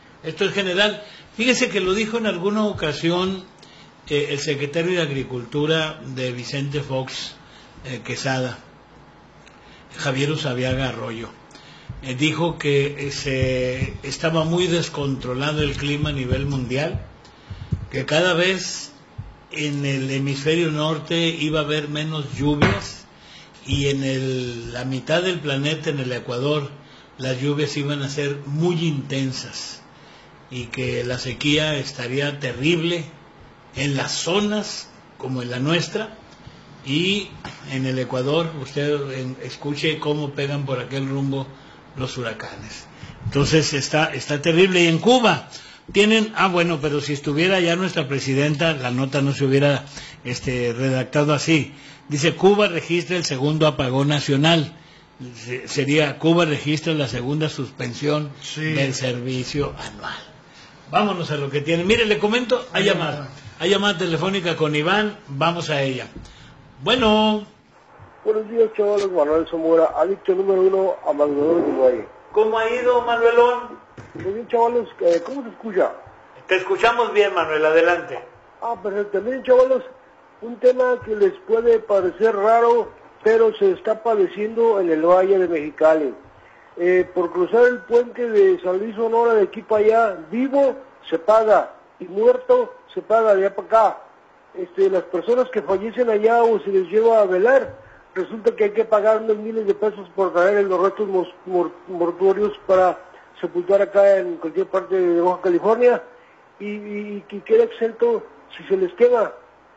Fíjese que lo dijo en alguna ocasión el secretario de Agricultura de Vicente Fox Quesada, Javier Usabiaga Arroyo. Dijo que estaba muy descontrolado el clima a nivel mundial, que cada vez en el hemisferio norte iba a haber menos lluvias y en la mitad del planeta, en el Ecuador, las lluvias iban a ser muy intensas y que la sequía estaría terrible en las zonas como en la nuestra, y en el Ecuador usted escuche cómo pegan por aquel rumbo los huracanes. Entonces está terrible. Y en Cuba tienen, bueno, pero si estuviera ya nuestra presidenta, la nota no se hubiera redactado así. Dice: Cuba registra el segundo apagón nacional. Sería: Cuba registra la segunda suspensión del servicio anual. Vámonos a lo que tienen. Mire, le comento, hay llamada telefónica con Iván, vamos a ella. Bueno. Buenos días, chavales. Manuel Zamora, adicto número 1 a Manuel del Valle. ¿Cómo ha ido, Manuelón? Muy bien, chavales. ¿Cómo se escucha? Te escuchamos bien, Manuel, adelante. Perfecto. Miren, chavales, un tema que les puede parecer raro, pero se está padeciendo en el Valle de Mexicali. Por cruzar el puente de San Luis Sonora de aquí para allá, vivo se paga y muerto se paga de allá para acá. Las personas que fallecen allá o se les lleva a velar, resulta que hay que pagar unos miles de pesos por traer los restos mortuorios para sepultar acá en cualquier parte de Baja California, y que queda exento si se les quema,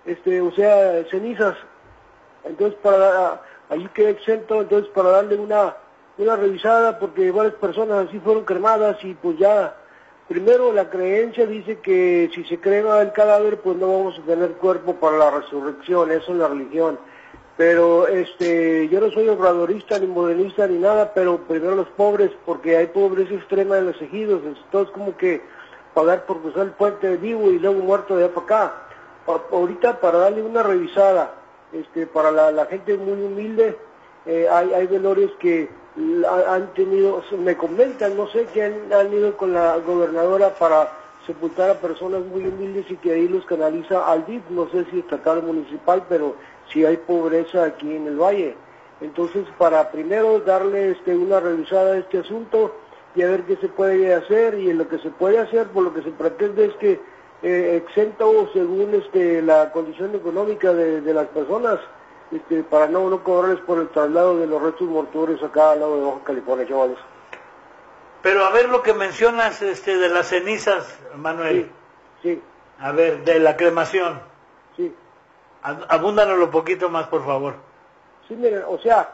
cenizas. Entonces allí queda exento, entonces para darle una revisada, porque varias personas así fueron cremadas y pues ya, primero la creencia dice que si se crema el cadáver pues no vamos a tener cuerpo para la resurrección, eso es la religión. Pero yo no soy obradorista ni modernista ni nada, pero primero los pobres, porque hay pobreza extrema en los ejidos, entonces como que pagar por cruzar el puente vivo y luego muerto de allá para acá. Ahorita para darle una revisada, para la gente muy humilde, hay velorios que han tenido, me comentan, no sé, que han ido con la gobernadora para sepultar a personas muy humildes y que ahí los canaliza al DIF, no sé si estatal municipal, pero sí hay pobreza aquí en el valle. Entonces, para primero darle una revisada a este asunto y a ver qué se puede hacer, y en lo que se puede hacer, por lo que se pretende es que exento según la condición económica de las personas, para no cobrarles por el traslado de los restos mortuorios acá al lado de Baja California, chavales. Pero a ver lo que mencionas de las cenizas, Manuel. Sí. A ver, de la cremación. Sí. Abúndanos un poquito más, por favor. Sí, miren,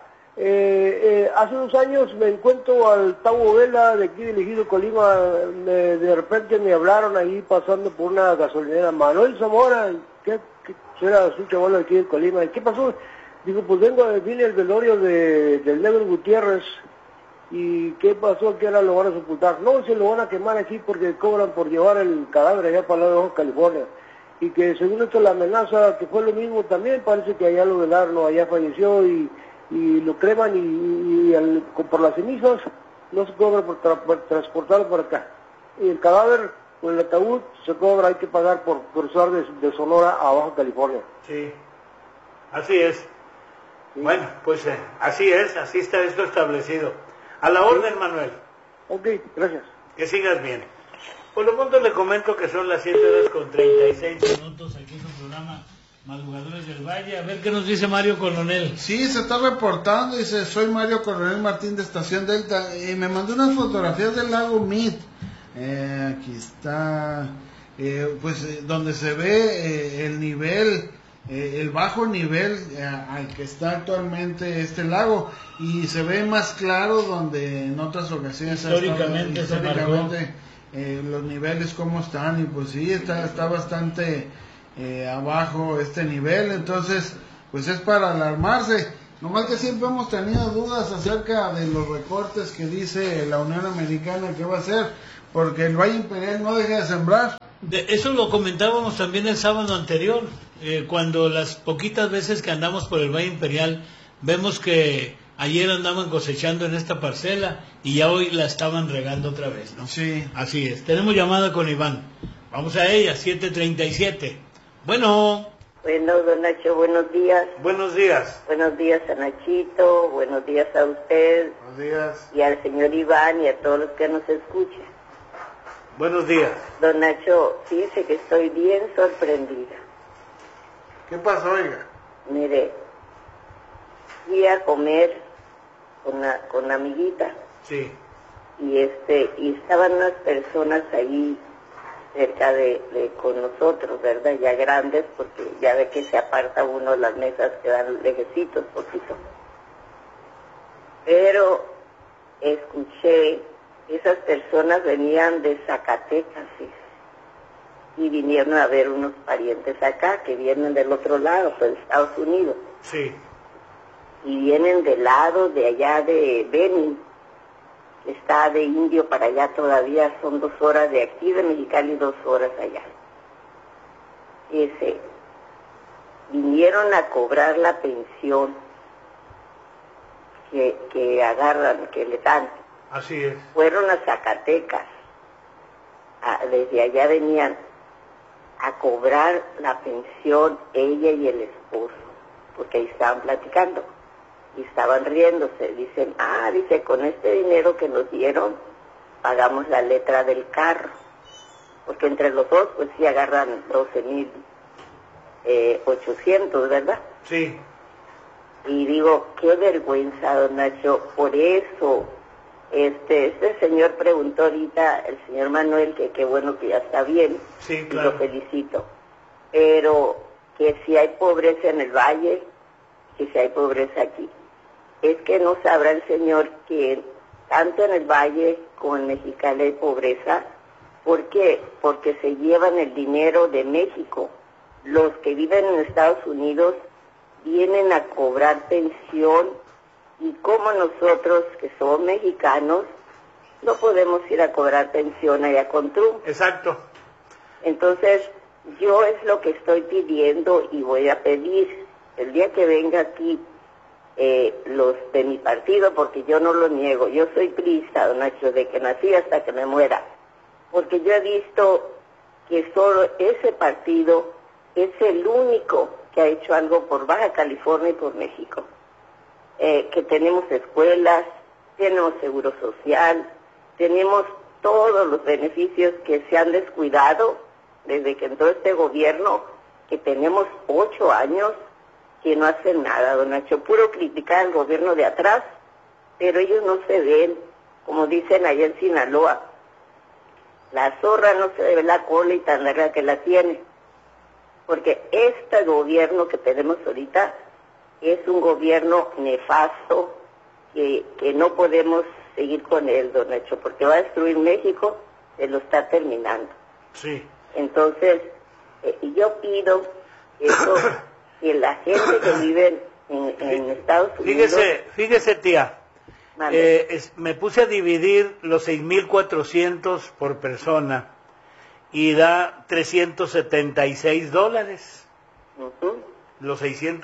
hace unos años me encuentro al Tavo Vela de aquí del Ejido Colima, de repente me hablaron ahí pasando por una gasolinera: Manuel Zamora, ¿qué era su chaval de aquí de Colima? ¿Y qué pasó? Digo, pues vine al velorio del Negro Gutiérrez. ¿Y qué pasó? Que ahora lo van a sepultar. No, se lo van a quemar aquí porque cobran por llevar el cadáver allá para el lado de Baja California. Y que según esto la amenaza, que fue lo mismo también, parece que allá lo velaron, allá falleció y lo creman y por las cenizas no se cobra por transportarlo para acá. Y el cadáver o el ataúd se cobra, hay que pagar por cruzar de Sonora a Baja California. Sí, así es. Sí. Bueno, pues así está esto establecido. A la orden, Manuel. Ok, gracias. Que sigas bien. Por lo pronto le comento que son las 7:36 aquí en su programa Madrugadores del Valle. A ver qué nos dice Mario Coronel. Sí, se está reportando, dice, soy Mario Coronel Martín de Estación Delta, y me mandó unas fotografías del lago Mead. Aquí está, donde se ve el nivel, el bajo nivel al que está actualmente este lago, y se ve más claro donde en otras ocasiones históricamente los niveles cómo están, y pues sí, está bastante abajo este nivel. Entonces pues es para alarmarse. Nomás que siempre hemos tenido dudas acerca de los recortes que dice la Unión Americana que va a hacer, porque el Valle Imperial no deja de sembrar. Eso lo comentábamos también el sábado anterior, cuando las poquitas veces que andamos por el Valle Imperial vemos que ayer andaban cosechando en esta parcela y ya hoy la estaban regando otra vez, ¿no? Sí. Así es. Tenemos llamada con Iván. Vamos a ella, 737. Bueno, don Nacho, buenos días. Buenos días. Buenos días a Nachito, buenos días a usted. Buenos días. Y al señor Iván y a todos los que nos escuchan. Buenos días. Don Nacho, fíjese que estoy bien sorprendida. ¿Qué pasó, oiga? Mire, fui a comer con una amiguita. Sí. Y estaban unas personas ahí cerca con nosotros, ¿verdad? Ya grandes, porque ya ve que se aparta uno, las mesas quedan lejecitos, poquito. Pero escuché, esas personas venían de Zacatecas, ¿sí? Y vinieron a ver unos parientes acá, que vienen del otro lado, pues de Estados Unidos. Sí. Y vienen del lado de allá de Beni, que está de Indio para allá todavía, son 2 horas de aquí, de Mexicali, 2 horas allá. Vinieron a cobrar la pensión que agarran, que le dan. Así es. Fueron a Zacatecas, desde allá venían a cobrar la pensión ella y el esposo, porque ahí estaban platicando y estaban riéndose. Dicen, dice, con este dinero que nos dieron pagamos la letra del carro, porque entre los dos pues sí agarran 12,800, ¿verdad? Sí. Y digo, qué vergüenza, don Nacho. Por eso este señor preguntó ahorita, el señor Manuel, que qué bueno que ya está bien. Sí, claro. Y lo felicito. Pero que si hay pobreza en el valle, que si hay pobreza aquí. Es que no sabrá el señor que tanto en el valle como en Mexicali hay pobreza. ¿Por qué? Porque se llevan el dinero de México. Los que viven en Estados Unidos vienen a cobrar pensión, y como nosotros que somos mexicanos no podemos ir a cobrar pensión allá con Trump. Exacto. Entonces yo es lo que estoy pidiendo y voy a pedir el día que venga aquí los de mi partido, porque yo no lo niego, yo soy priista, don Nacho, de que nací hasta que me muera, porque yo he visto que solo ese partido es el único que ha hecho algo por Baja California y por México. Que tenemos escuelas, tenemos seguro social, tenemos todos los beneficios que se han descuidado desde que entró este gobierno, que tenemos 8 años que no hacen nada, don Nacho, puro criticar al gobierno de atrás, pero ellos no se ven, como dicen allá en Sinaloa, la zorra no se ve la cola y tan larga que la tiene, porque este gobierno que tenemos ahorita es un gobierno nefasto que no podemos seguir con él, don Nacho, porque va a destruir México, se lo está terminando. Sí. Entonces, yo pido eso, que la gente que vive en Estados Unidos... Fíjese tía, me puse a dividir los 6,400 por persona y da $376. Los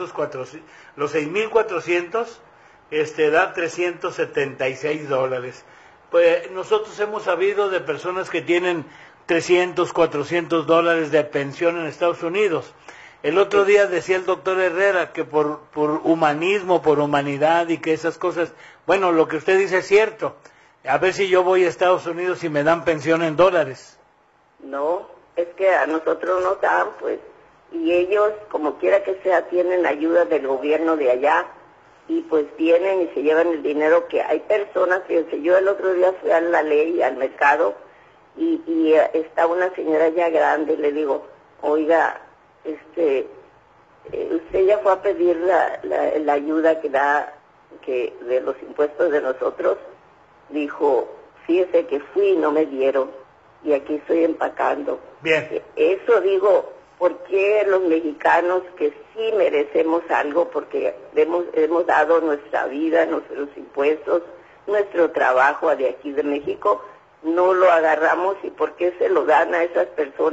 6,400 da $376. Pues nosotros hemos sabido de personas que tienen $300, $400 de pensión en Estados Unidos. El otro día decía el doctor Herrera que por humanismo, por humanidad y que esas cosas, bueno, lo que usted dice es cierto. A ver si yo voy a Estados Unidos y me dan pensión en dólares. No, es que a nosotros nos dan, pues, y ellos, como quiera que sea, tienen ayuda del gobierno de allá, y pues vienen y se llevan el dinero. Que hay personas, fíjense, yo el otro día fui a la ley, al mercado, y está una señora ya grande, y le digo, oiga, usted ya fue a pedir la ayuda que da de los impuestos de nosotros. Dijo, fíjese que fui y no me dieron, y aquí estoy empacando. Bien. Eso digo, ¿por qué los mexicanos que sí merecemos algo, porque hemos dado nuestra vida, nuestros impuestos, nuestro trabajo de aquí de México, no lo agarramos, y por qué se lo dan a esas personas